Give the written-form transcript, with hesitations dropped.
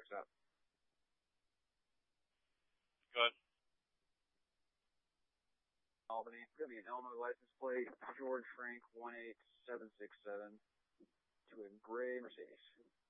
next up. Go ahead. Albany, it's going to be an Illinois license plate, George Frank 18767, to a gray Mercedes.